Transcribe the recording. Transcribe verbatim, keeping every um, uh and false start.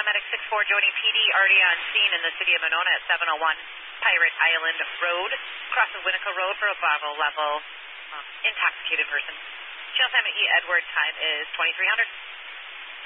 Paramedic six four joining P D already on scene in the city of Monona at seven oh one Pirate Island Road. Crossing Winnetka Road for a Bravo level um, intoxicated person. Channel Simon E. Edward, time is twenty-three hundred.